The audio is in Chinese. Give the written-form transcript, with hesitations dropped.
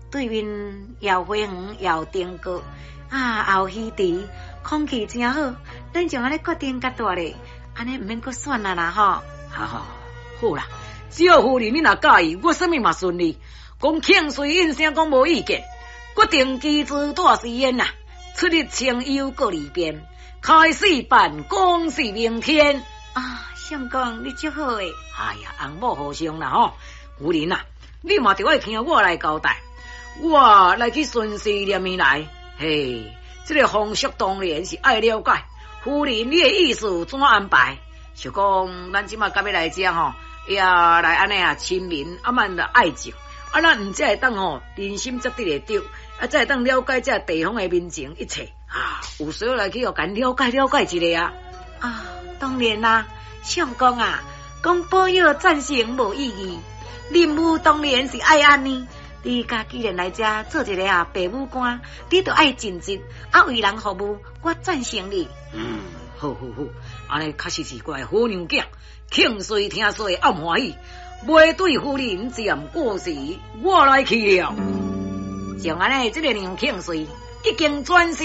对面摇花园摇灯歌啊，后戏池空气真好，咱就安尼决定甲大咧，安尼毋免阁选啦啦吼。 好啦，只要夫人你若介意，我什么嘛顺利。讲庆随应声讲无意见，决定机智大实验啦。出日清幽各里边，开始办公是明天啊！相公你足好诶！ 哎呀，翁某好相啦吼，夫人啊，你嘛着爱听我来交代。我来去顺势念伊来，嘿，这个风俗当然是爱了解。夫人你的意思怎安排？就讲咱即马甲要来讲吼，也来安尼啊亲民，啊慢的爱情，啊咱毋才会当吼人心才得会着，啊才会当了解这地方的民情一切啊，有需要来去互咱了解一下啊。 啊，当然啦，相公啊，讲保佑赞成无意义，任务当然是爱安尼。你家既然来遮做一个爸母官，你就爱尽职，为人服务，我赞成你。 好，安尼确实是怪好娘囝，庆岁听说暗欢喜，袂对夫人占过时，我来去了。 像安尼这个娘庆岁已经转身。